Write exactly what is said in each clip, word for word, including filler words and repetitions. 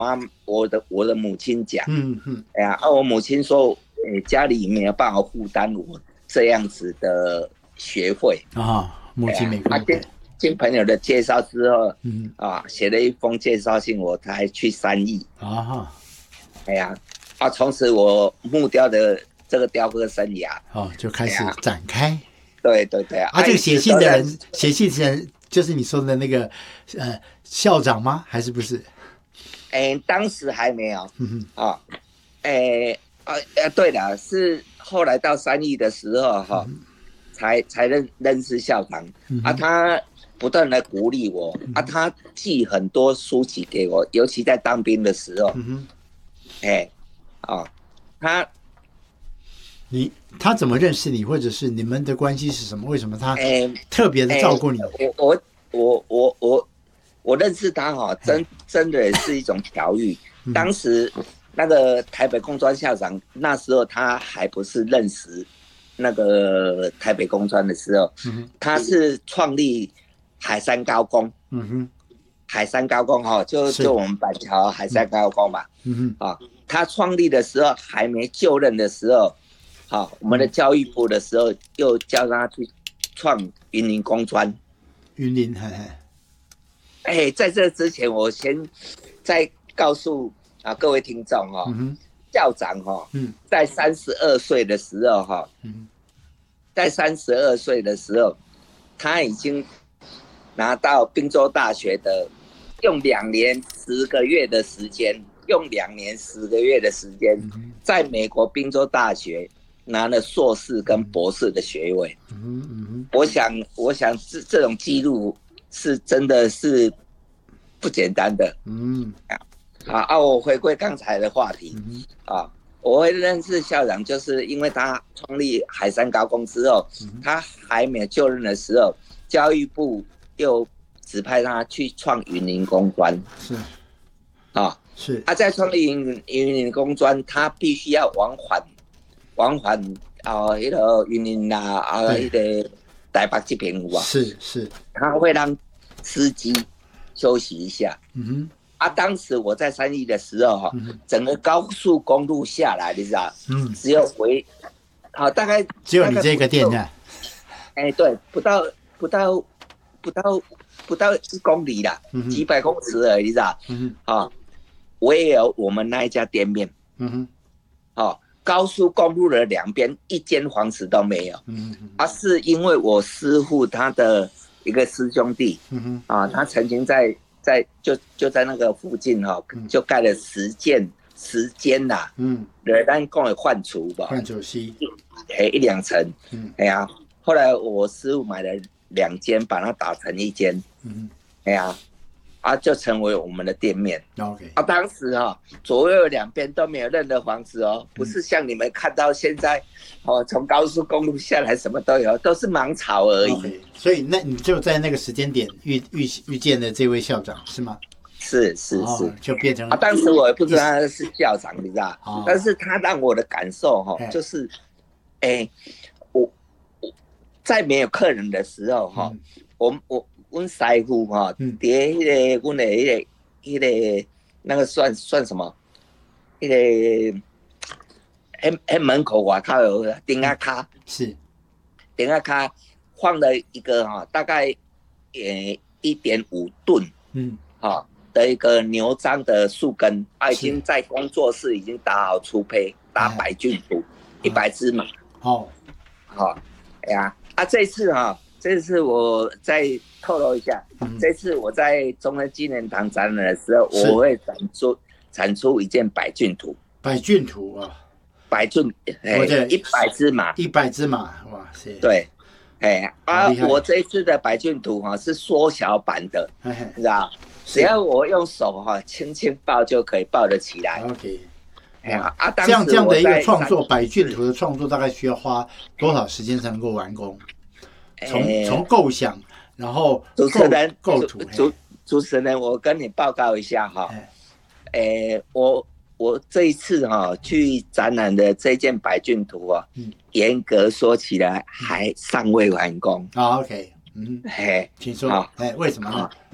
妈我的我的母亲讲， 嗯嗯， 哎呀，啊，我母亲说，哎，家里没有办法负担我这样子的学费啊，母亲没空， 哎呀啊，经经朋友的介绍之后， 嗯啊，写了一封介绍信，我才去三义。 啊， 哎呀，啊，从此我木雕的这个雕刻生涯， 哦，就开始哎呀， 展开。 对对对啊，这个一写直都在信的人，写信的人就是你说的那个呃校长吗？还是不是？ 哎，当时还没有嗯啊，哎啊呃，对了，是后来到三义的时候哈、 嗯才才认认识校长啊， 嗯他不断的鼓励我啊，他寄很多书籍给我，尤其在当兵的时候， 嗯哼， 哎啊，他你他怎么认识你，或者是你们的关系是什么？为什么他哎特别的哎， 照顾你？ 我我我我我我认识他哈、真真的也是一种调育。当时那个台北工专校长，那时候他还不是认识那个台北工专的时候，他是创立海山高工， 嗯哼， 海山高工哈，就就我们板桥海山高工嘛， 嗯啊，他创立的时候还没就任的时候，好，我们的教育部的时候又叫他去创云林工专。 云林，嘿嘿， 哎，在这之前，我先再告诉啊各位听众哦， 嗯哼， 校长哈， 嗯在三十二岁的时候哈， 嗯在三十二岁的时候，他已经拿到宾州大学的，用两年十个月的时间，用两年十个月的时间，在美国宾州大学拿了硕士跟博士的学位。 嗯哼嗯哼， 我想，我想这这种记录是真的是不简单的。 嗯好啊，我回归刚才的话题嗯啊，我会认识校长，就是因为他创立海山高工之后，他还没有就任的时候，教育部又指派他去创云林工专。 是啊， 是他在创立云云林工专，他必须要往返往返啊，那个云林啦啊，那个台北这边有啊， 是是， 他会让司机休息一下。 嗯哼， 啊，当时我在三义的时候哈，整个高速公路下来，你知道， 嗯， 只有回，好大概只有你这个店呢， 哎，对，不到不到不到不到一公里啦，几百公尺而已，你知道， 嗯啊，我也有我们那一家店面， 嗯哼， 哦，高速公路的两边一间房子都没有， 嗯哼， 啊，是因为我师父他的一个师兄弟， 嗯哼， 啊，他曾经在在就就在那个附近哈、哦，就盖了十间十间呐， 嗯， 对，咱讲的换厨吧， 换酒西， 哎一两层， 嗯， 哎呀，后来我师傅买了两间，把它打成一间， 嗯， 哎呀，啊就成为我们的店面。 OK， 啊，当时哈、哦、左右两边都没有任何房子哦，不是像你们看到现在，哦从高速公路下来什么都有，都是芒草而已。 Okay, 所以那你就在那个时间点遇遇遇见了这位校长是吗？ 是是是、 哦，就变成啊，当时我也不知道他是校长，你知道、 哦， 但是他让我的感受哈、哦，就是，哎，我我在没有客人的时候哈、哦嗯，我我我师傅哈，叠那个我的那个那个那个算算什么？那个喺喺门口外头有顶啊卡， 是顶啊卡放了一个哈、哦，大概呃一点五吨，嗯，哈。的一个牛樟的树根，啊，已经在工作室已经打好粗胚，打百菌土，一百只马。 哦， 好，哎呀，啊，这次哈、啊，这次我再透露一下，嗯、这次我在中央纪念堂展览的时候，我会产出产出一件百菌图。 百菌图啊， 百菌，哎，一百只马， 一百只马，哇塞！ 对，哎啊，我这一次的百菌图哈、啊、是缩小版的，你知道？只要我用手哈、啊、轻轻抱就可以抱得起来。 OK， 哎呀啊， 这样这样的一个创作，百菌图的创作大概需要花多少时间才能够完工？从从构想，然后主持人构图， 主主持人，我跟你报告一下哈，哎，我我这一次哈、啊、去展览的这件百菌图啊，嗯、严格说起来还尚未完工。 啊 ，OK， 嗯，嘿，请说，哎，为什么呢？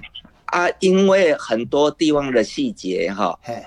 啊，因为很多地方的细节哈，